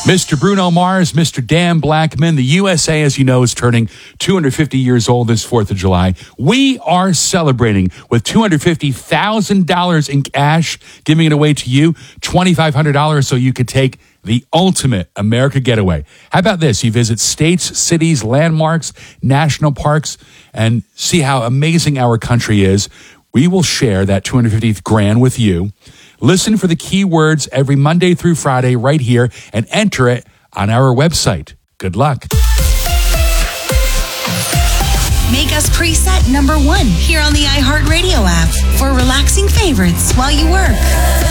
Mr. Bruno Mars, Mr. Dan Blackman. The USA, as you know, is turning 250 years old this 4th of July. We are celebrating with $250,000 in cash, giving it away to you, $2,500 so you could take the ultimate America getaway. How about this? You visit states, cities, landmarks, national parks, and see how amazing our country is. We will share that $250,000 with you. Listen for the keywords every Monday through Friday right here and enter it on our website. Good luck. Make us preset number 1 here on the iHeartRadio app for relaxing favorites while you work.